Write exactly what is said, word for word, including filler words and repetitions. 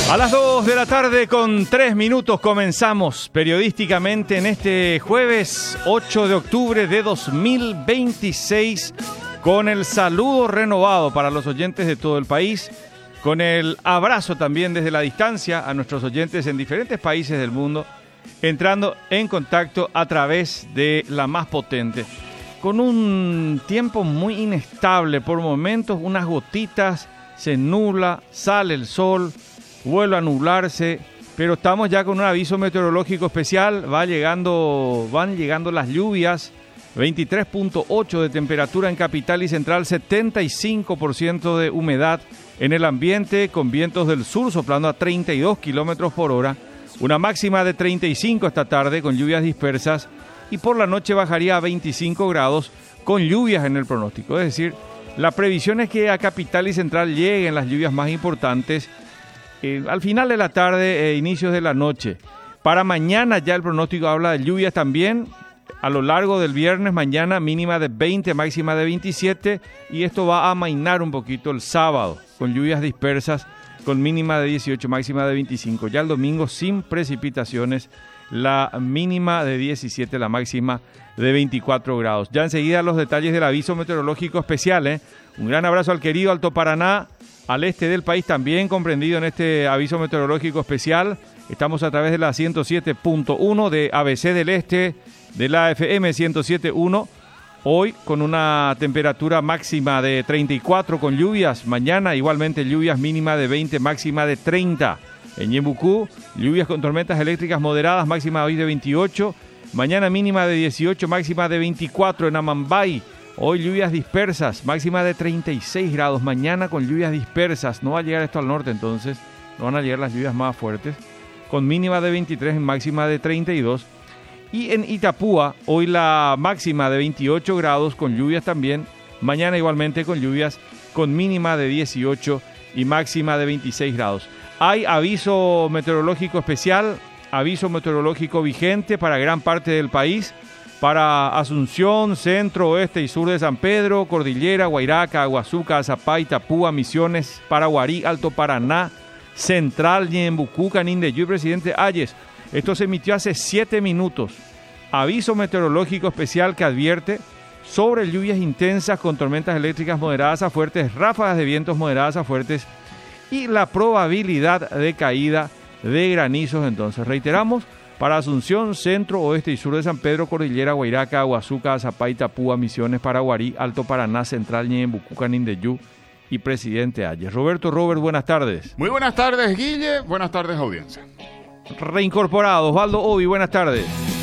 A las dos de la tarde con tres minutos comenzamos periodísticamente en este jueves ocho de octubre de dos mil veintiséis con el saludo renovado para los oyentes de todo el país, con el abrazo también desde la distancia a nuestros oyentes en diferentes países del mundo, entrando en contacto a través de la más potente, con un tiempo muy inestable por momentos, unas gotitas, se nubla, sale el sol, vuelve a nublarse, pero estamos ya con un aviso meteorológico especial, va llegando, van llegando las lluvias, veintitrés punto ocho de temperatura en capital y central, setenta y cinco por ciento de humedad en el ambiente, con vientos del sur soplando a treinta y dos kilómetros por hora, una máxima de treinta y cinco esta tarde con lluvias dispersas y por la noche bajaría a veinticinco grados con lluvias en el pronóstico, es decir, la previsión es que a capital y central lleguen las lluvias más importantes Eh, al final de la tarde e inicios de la noche. Para mañana ya el pronóstico habla de lluvias también. A lo largo del viernes, mañana mínima de veinte, máxima de veintisiete. Y esto va a amainar un poquito el sábado con lluvias dispersas con mínima de dieciocho, máxima de veinticinco. Ya el domingo sin precipitaciones, la mínima de diecisiete, la máxima de veinticuatro grados. Ya enseguida los detalles del aviso meteorológico especial. ¿eh? Un gran abrazo al querido Alto Paraná, al este del país también comprendido en este aviso meteorológico especial. Estamos a través de la ciento siete punto uno de A B C del Este, de la F M ciento siete punto uno. Hoy con una temperatura máxima de treinta y cuatro con lluvias. Mañana igualmente lluvias mínima de veinte, máxima de treinta. En Ñembucú, lluvias con tormentas eléctricas moderadas, máxima hoy de veintiocho. Mañana mínima de dieciocho, máxima de veinticuatro en Amambay. Hoy lluvias dispersas, máxima de treinta y seis grados. Mañana con lluvias dispersas. No va a llegar esto al norte entonces. No van a llegar las lluvias más fuertes. Con mínima de veintitrés, máxima de treinta y dos. Y en Itapúa, hoy la máxima de veintiocho grados con lluvias también. Mañana igualmente con lluvias con mínima de dieciocho y máxima de veintiséis grados. Hay aviso meteorológico especial, aviso meteorológico vigente para gran parte del país. Para Asunción, centro, oeste y sur de San Pedro, Cordillera, Guairaca, Aguazuca, Azapá, Itapúa, Misiones, Paraguarí, Alto Paraná, Central, Ñembucú, Canindeyú y Presidente Hayes. Esto se emitió hace siete minutos. Aviso meteorológico especial que advierte sobre lluvias intensas con tormentas eléctricas moderadas a fuertes, ráfagas de vientos moderadas a fuertes y la probabilidad de caída de granizos. Entonces, reiteramos, para Asunción, centro, oeste y sur de San Pedro, Cordillera, Guairaca, Aguazuca, Azapá, Itapúa, Misiones, Paraguarí, Alto Paraná, Central, Ñembucú, Canindeyú y Presidente Hayes. Roberto, Robert, buenas tardes. Muy buenas tardes, Guille. Buenas tardes, audiencia. Reincorporado, Osvaldo Ovi, buenas tardes.